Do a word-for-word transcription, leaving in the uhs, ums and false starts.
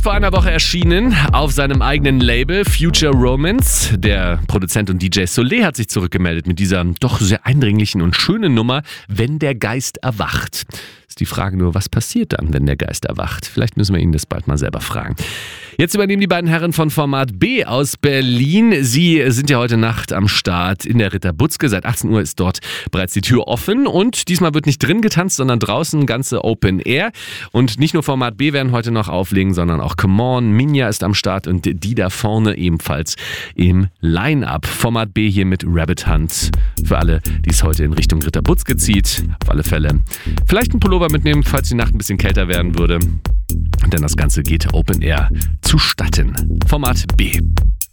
vor einer Woche erschienen auf seinem eigenen Label Future Romance. Der Produzent und D J Soleil hat sich zurückgemeldet mit dieser doch sehr eindringlichen und schönen Nummer Wenn der Geist erwacht. Ist die Frage nur, was passiert dann, wenn der Geist erwacht? Vielleicht müssen wir ihn das bald mal selber fragen. Jetzt übernehmen die beiden Herren von Format B aus Berlin. Sie sind ja heute Nacht am Start in der Ritter Butzke. Seit achtzehn Uhr ist dort bereits die Tür offen und diesmal wird nicht drin getanzt, sondern draußen, ganze Open Air. Und nicht nur Format B werden heute noch auflegen, sondern auch Come On, Minja ist am Start und die da vorne ebenfalls im Line-Up. Format B hier mit Rabbit Hunt. Für alle, die es heute in Richtung Ritter Butzke zieht. Auf alle Fälle vielleicht einen Pullover mitnehmen, falls die Nacht ein bisschen kälter werden würde. Denn das Ganze geht Open Air zustatten. Format B.